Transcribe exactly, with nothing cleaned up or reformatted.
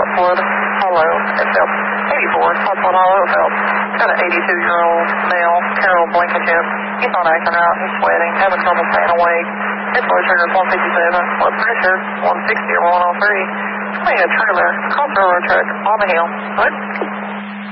Southwood Hollow, itself. eighty-four, Southwood Hollow, itself. Got an eighty-two-year-old male, Carol Blankenship. He's not acting out. He's sweating, having trouble staying awake. His blood sugar is one fifty-seven. Blood pressure, one sixty or one oh three. Somebody in a trailer, cross railroad track on the hill. What?